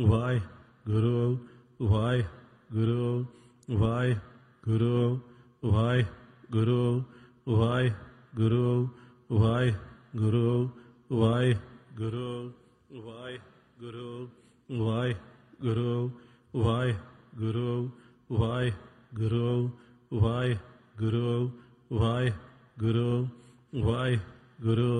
Waheguru Waheguru Waheguru Waheguru Waheguru Waheguru Waheguru Waheguru Waheguru Waheguru Waheguru Waheguru Waheguru Waheguru